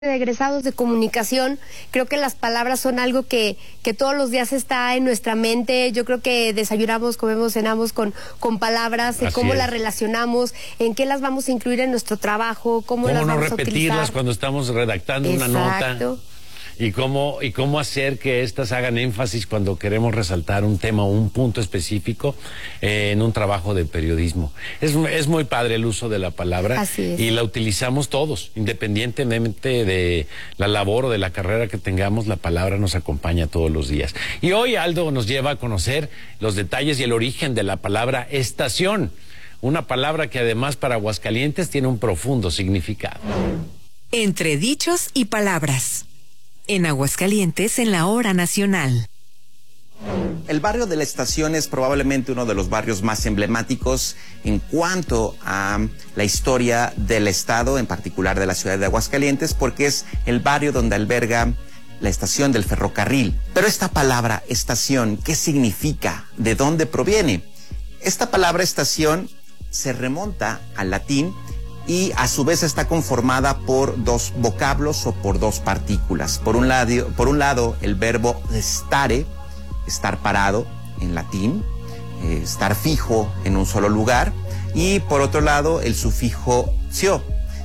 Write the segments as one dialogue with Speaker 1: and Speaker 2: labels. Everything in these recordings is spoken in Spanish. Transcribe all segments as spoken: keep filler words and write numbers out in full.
Speaker 1: de egresados de comunicación, creo que las palabras son algo que, que todos los días está en nuestra mente. Yo creo que desayunamos, comemos, cenamos con, con palabras, en cómo las relacionamos, en qué las vamos a incluir en nuestro trabajo, cómo,
Speaker 2: cómo
Speaker 1: las
Speaker 2: no
Speaker 1: vamos
Speaker 2: repetirlas
Speaker 1: a utilizar
Speaker 2: cuando estamos redactando
Speaker 1: Exacto.
Speaker 2: una nota. Y cómo, y cómo hacer que éstas hagan énfasis cuando queremos resaltar un tema o un punto específico eh, en un trabajo de periodismo. Es, es muy padre el uso de la palabra.
Speaker 1: Así es.
Speaker 2: Y la utilizamos todos, independientemente de la labor o de la carrera que tengamos, la palabra nos acompaña todos los días. Y hoy Aldo nos lleva a conocer los detalles y el origen de la palabra estación, una palabra que además para Aguascalientes tiene un profundo significado.
Speaker 3: Entre dichos y palabras. En Aguascalientes, en la hora nacional.
Speaker 4: El barrio de la Estación es probablemente uno de los barrios más emblemáticos en cuanto a la historia del estado, en particular de la ciudad de Aguascalientes, porque es el barrio donde alberga la estación del ferrocarril. Pero esta palabra estación, ¿qué significa? ¿De dónde proviene? Esta palabra estación se remonta al latín y a su vez está conformada por dos vocablos o por dos partículas. Por un lado, por un lado el verbo stare, estar parado en latín, eh, estar fijo en un solo lugar, y por otro lado el sufijo cio,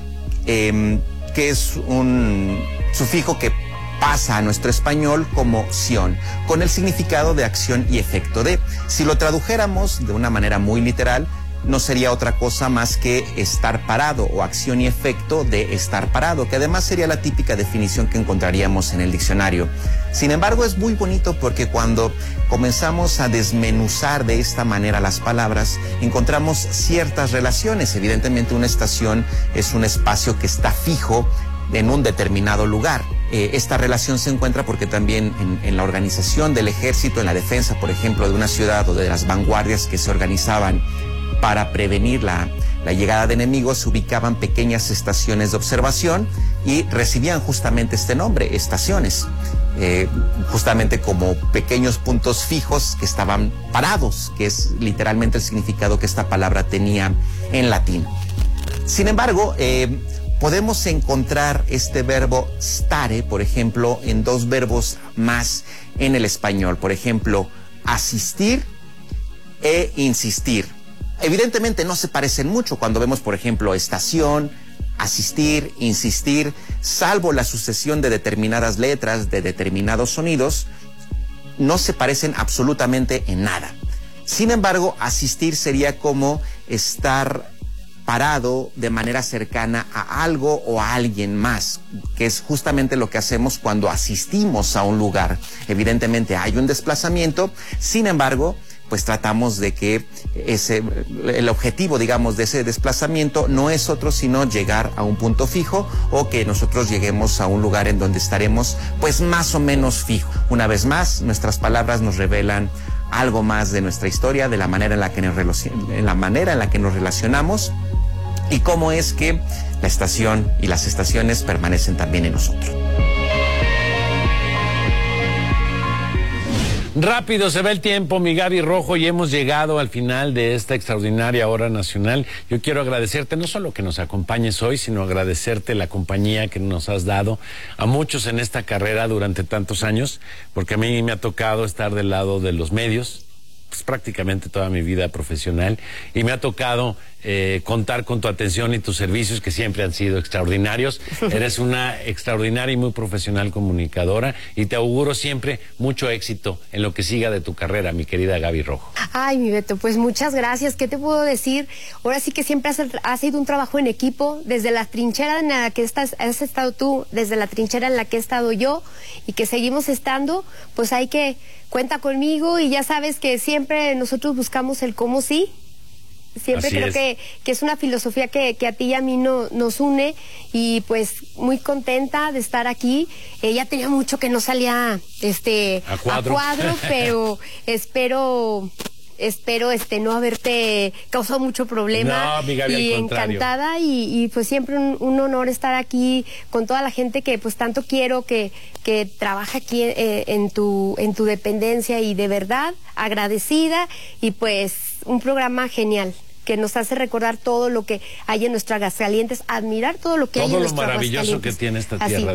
Speaker 4: eh, que es un sufijo que pasa a nuestro español como ción, con el significado de acción y efecto de. Si lo tradujéramos de una manera muy literal, no sería otra cosa más que estar parado o acción y efecto de estar parado, que además sería la típica definición que encontraríamos en el diccionario. Sin embargo, es muy bonito porque cuando comenzamos a desmenuzar de esta manera las palabras, encontramos ciertas relaciones. Evidentemente, una estación es un espacio que está fijo en un determinado lugar. Eh, esta relación se encuentra porque también en, en la organización del ejército, en la defensa, por ejemplo, de una ciudad o de las vanguardias que se organizaban para prevenir la, la llegada de enemigos, se ubicaban pequeñas estaciones de observación y recibían justamente este nombre, estaciones, eh, justamente como pequeños puntos fijos que estaban parados, que es literalmente el significado que esta palabra tenía en latín. Sin embargo, eh, podemos encontrar este verbo stare, por ejemplo, en dos verbos más en el español. Por ejemplo, asistir e insistir. Evidentemente no se parecen mucho cuando vemos, por ejemplo, estación, asistir, insistir, salvo la sucesión de determinadas letras, de determinados sonidos, no se parecen absolutamente en nada. Sin embargo, asistir sería como estar parado de manera cercana a algo o a alguien más, que es justamente lo que hacemos cuando asistimos a un lugar. Evidentemente hay un desplazamiento, sin embargo, pues tratamos de que ese, el objetivo, digamos, de ese desplazamiento no es otro sino llegar a un punto fijo o que nosotros lleguemos a un lugar en donde estaremos pues más o menos fijo. Una vez más, nuestras palabras nos revelan algo más de nuestra historia, de la manera en la que nos, en la manera en la que nos relacionamos y cómo es que la estación y las estaciones permanecen también en nosotros.
Speaker 2: Rápido se va el tiempo, mi Gaby Rojo, y hemos llegado al final de esta extraordinaria hora nacional. Yo quiero agradecerte no solo que nos acompañes hoy, sino agradecerte la compañía que nos has dado a muchos en esta carrera durante tantos años, porque a mí me ha tocado estar del lado de los medios, pues prácticamente toda mi vida profesional, y me ha tocado eh, contar con tu atención y tus servicios que siempre han sido extraordinarios. Eres una extraordinaria y muy profesional comunicadora y te auguro siempre mucho éxito en lo que siga de tu carrera, mi querida Gaby Rojo.
Speaker 1: Ay, mi Beto, pues muchas gracias. ¿Qué te puedo decir? Ahora sí que siempre has, has sido un trabajo en equipo, desde la trinchera en la que estás, has estado tú, desde la trinchera en la que he estado yo y que seguimos estando, pues hay que cuenta conmigo y ya sabes que siempre nosotros buscamos el cómo sí. Siempre
Speaker 2: Así
Speaker 1: creo
Speaker 2: es.
Speaker 1: Que, que es una filosofía que, que a ti y a mí no, nos une y pues muy contenta de estar aquí. Eh, ya tenía mucho que no salía este
Speaker 2: a cuadro,
Speaker 1: a cuadro pero espero... Espero este no haberte causado mucho problema.
Speaker 2: No, mi Gaby,
Speaker 1: y
Speaker 2: al contrario.
Speaker 1: Encantada y, y pues siempre un, un honor estar aquí con toda la gente que pues tanto quiero, que, que trabaja aquí eh, en tu en tu dependencia y de verdad agradecida y pues un programa genial. que nos hace recordar todo lo que hay en nuestro Aguascalientes, admirar todo lo que
Speaker 2: todo
Speaker 1: hay en
Speaker 2: lo
Speaker 1: nuestro
Speaker 2: maravilloso
Speaker 1: Aguascalientes.
Speaker 2: que tiene esta
Speaker 1: Así.
Speaker 2: tierra.